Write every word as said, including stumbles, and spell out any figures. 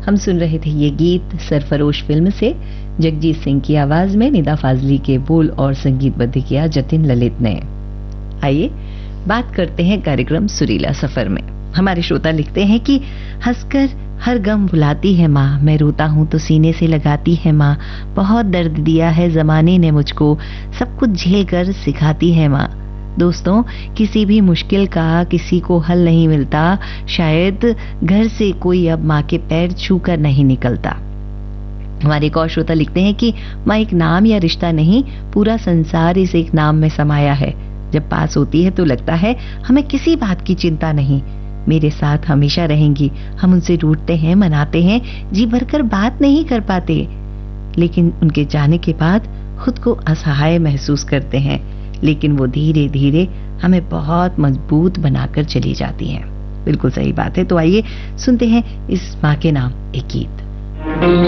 हम सुन रहे थे ये गीत सरफरोश फिल्म से, जगजीत सिंह की आवाज में, निदा फाजली के बोल और संगीतबद्ध किया जतिन ललित ने। आइए बात करते हैं कार्यक्रम सुरीला सफर में। हमारे श्रोता लिखते हैं कि हंसकर हर गम भुलाती है माँ, मैं रोता हूँ तो सीने से लगाती है माँ, बहुत दर्द दिया है जमाने ने मुझको, सब कुछ झेल कर सिखाती है माँ। दोस्तों, किसी भी मुश्किल का किसी को हल नहीं मिलता, शायद घर से कोई अब माँ के पैर छू कर नहीं निकलता। हमारे एक और श्रोता लिखते हैं कि माँ एक नाम या रिश्ता नहीं, पूरा संसार इस एक नाम में समाया है। जब पास होती है तो लगता है हमें किसी बात की चिंता नहीं, मेरे साथ हमेशा रहेंगी। हम उनसे रूठते हैं, मनाते हैं, जी भरकर बात नहीं कर पाते, लेकिन उनके जाने के बाद खुद को असहाय महसूस करते हैं, लेकिन वो धीरे धीरे हमें बहुत मजबूत बनाकर चली जाती हैं। बिल्कुल सही बात है। तो आइए सुनते हैं इस माँ के नाम एक गीत।